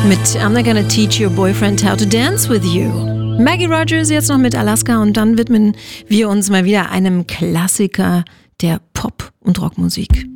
Mit I'm Not Gonna Teach Your Boyfriend How to Dance With You. Maggie Rogers jetzt noch mit Alaska und dann widmen wir uns mal wieder einem Klassiker der Pop- und Rockmusik.